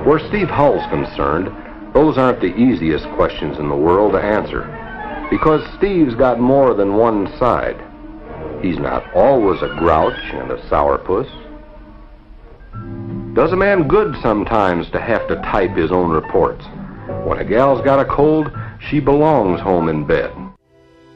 Where Steve Hull's concerned, those aren't the easiest questions in the world to answer, because Steve's got more than one side. He's not always a grouch and a sourpuss. Does a man good sometimes to have to type his own reports. When a gal's got a cold, she belongs home in bed.